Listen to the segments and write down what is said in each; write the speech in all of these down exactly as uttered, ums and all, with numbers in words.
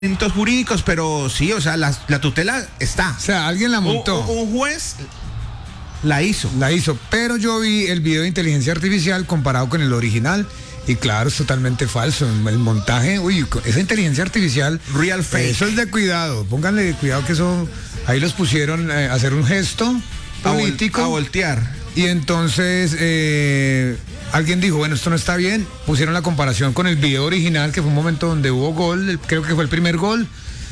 jurídicos, pero sí, o sea, la, la tutela está. O sea, alguien la montó. Un, un juez la hizo. La hizo, pero yo vi el video de inteligencia artificial comparado con el original y claro, es totalmente falso. El montaje, uy, esa inteligencia artificial, real fake. Eso es de cuidado, pónganle de cuidado que eso, ahí los pusieron eh, a hacer un gesto político. A, vol a voltear. Y entonces eh, alguien dijo, bueno, esto no está bien, pusieron la comparación con el video original, que fue un momento donde hubo gol, el, creo que fue el primer gol.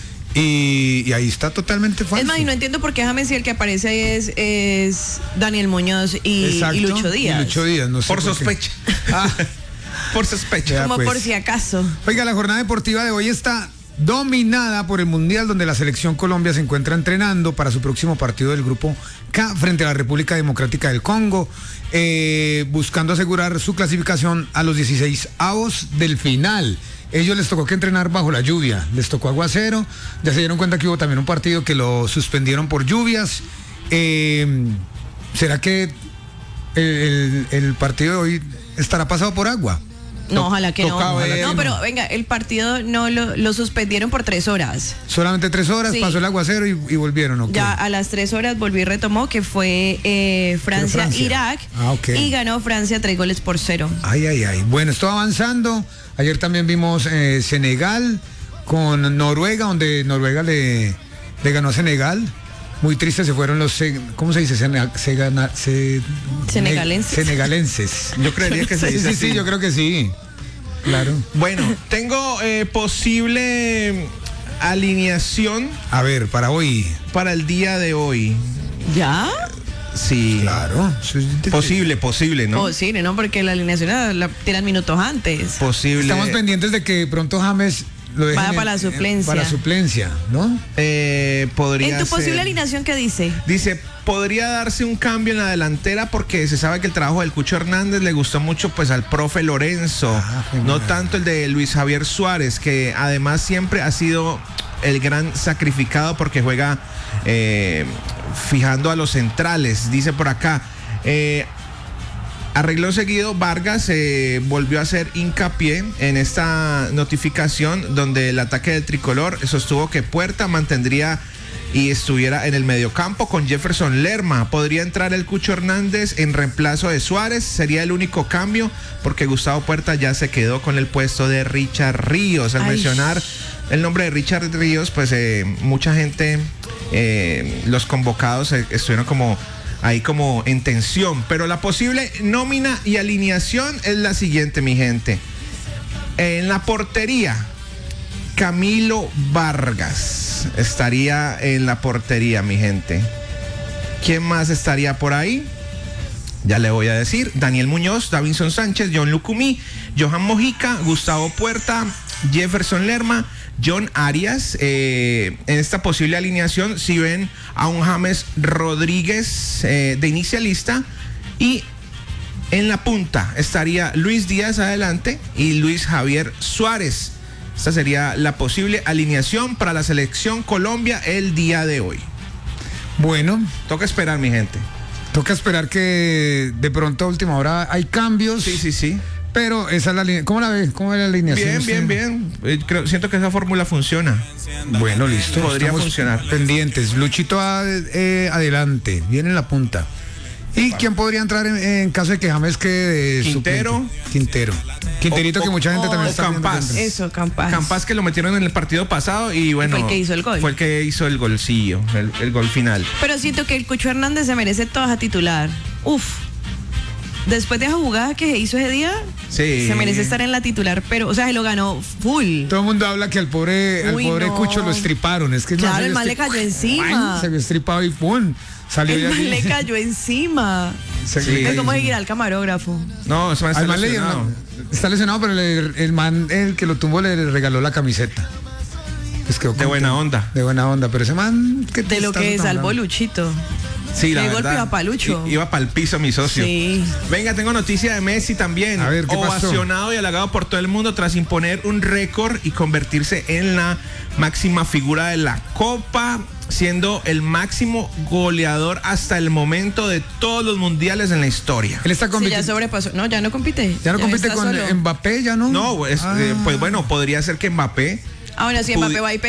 Y, y ahí está totalmente falso. Es más, y no entiendo por qué James si el que aparece ahí es, es Daniel Muñoz y, Exacto, y Lucho Díaz. Y Lucho Díaz, no sé por, por sospecha. Ah, por sospecha. Ya, Como pues. por si acaso. Oiga, la jornada deportiva de hoy está dominada por el Mundial, donde la selección Colombia se encuentra entrenando para su próximo partido del Grupo K frente a la República Democrática del Congo, eh, buscando asegurar su clasificación a los dieciséis avos del final. Ellos les tocó que entrenar bajo la lluvia, les tocó aguacero, ya se dieron cuenta que hubo también un partido que lo suspendieron por lluvias. Eh, ¿Será que el, el, el partido de hoy estará pasado por agua? No, ojalá que no. Ojalá que no, no. pero venga, el partido no lo, lo suspendieron por tres horas. Solamente tres horas, Sí. pasó el aguacero y, y volvieron, ¿ok? Ya a las tres horas volvió y retomó, que fue eh, Francia, Francia. Irak. Ah, ok. Y ganó Francia tres goles por cero. Ay, ay, ay. Bueno, esto avanzando. Ayer también vimos eh, Senegal con Noruega, donde Noruega le, le ganó a Senegal. Muy triste se fueron los, ¿cómo se dice? Sene, se gana, se, Senegalenses. Senegalenses. Yo creería que se Sí, dice sí, sí, así. yo creo que sí. Claro. Bueno, tengo eh, posible alineación A ver, para hoy. para el día de hoy. ¿Ya? Sí. Claro. Posible, posible, ¿no? Oh, sí, no, porque la alineación la, la tiran minutos antes. Posible. Estamos pendientes de que pronto James lo dejen Vaya para la en- suplencia. Para la suplencia, ¿no? Eh, podría En tu posible ser- alineación, ¿qué dice? Dice, podría darse un cambio en la delantera porque se sabe que el trabajo del Cucho Hernández le gustó mucho pues al profe Lorenzo, Ah, no genial. tanto el de Luis Javier Suárez, que además siempre ha sido el gran sacrificado porque juega eh, fijando a los centrales, dice por acá. Eh, Arregló seguido, Vargas eh, volvió a hacer hincapié en esta notificación donde el ataque del tricolor sostuvo que Puerta mantendría y estuviera en el mediocampo con Jefferson Lerma. Podría entrar el Cucho Hernández en reemplazo de Suárez, sería el único cambio porque Gustavo Puerta ya se quedó con el puesto de Richard Ríos. Al Ay. mencionar el nombre de Richard Ríos, pues eh, mucha gente, eh, los convocados eh, estuvieron como ahí como en tensión, pero la posible nómina y alineación es la siguiente, mi gente. En la portería, Camilo Vargas estaría en la portería, mi gente. ¿Quién más estaría por ahí? Ya le voy a decir. Daniel Muñoz, Davinson Sánchez, John Lucumí, Johan Mojica, Gustavo Puerta, Jefferson Lerma, John Arias. Eh, en esta posible alineación, si ven a un James Rodríguez eh, de inicialista, y en la punta estaría Luis Díaz adelante y Luis Javier Suárez. Esta sería la posible alineación para la selección Colombia el día de hoy. Bueno, Toca esperar, mi gente. toca esperar que de pronto a última hora hay cambios. Sí, sí, sí. Pero esa es la línea. ¿Cómo la ve? ¿Cómo ve la alineación? Bien, usted? bien, bien. Eh, creo, siento que esa fórmula funciona. Bueno, listo. Podría Estamos funcionar. pendientes. Luchito a- eh, adelante, viene en la punta. ¿Y quién podría entrar en, en caso de que James quede de Quintero. suplente? Quintero. Quinterito, O- que mucha gente o- también o está viendo Campas. que entra. Eso, Campas. Campas, que lo metieron en el partido pasado y bueno. Fue el que hizo el gol. Fue el que hizo el golcillo, el, el gol final. Pero siento que el Cucho Hernández se merece todas a titular. Uf. Después de esa jugada que hizo ese día, Sí. se merece estar en la titular, pero, o sea, se lo ganó full. Todo el mundo habla que al pobre, al Uy, pobre no. Cucho lo estriparon. Es que Claro, se el vio man le estrip- cayó encima. Ay, se vio estripado y ¡pum! Salió El ya man así. le cayó encima. Se- Sí. le Es cayó como encima. seguir al camarógrafo. No, se me está Al man le dieron lesionado. una- está lesionado, pero le- el man, el que lo tumbó, le regaló la camiseta. Pues quedó De buena contento. onda. De buena onda, pero ese man... ¿qué te De lo estás que hablando? salvó Luchito. Sí, la Qué verdad. golpe iba palucho. I- Iba para el piso mi socio. Sí. Venga, tengo noticia de Messi también. A ver, ¿qué pasó? Ovacionado y halagado por todo el mundo tras imponer un récord y convertirse en la máxima figura de la Copa, siendo el máximo goleador hasta el momento de todos los mundiales en la historia. Él está Sí, ya compitiendo. sobrepasó. No, ya no compite. ya no compite está con solo. Mbappé, ya no. No, es- Ah. eh, pues bueno, podría ser que Mbappé Ahora sí, Pudi- Mbappé va y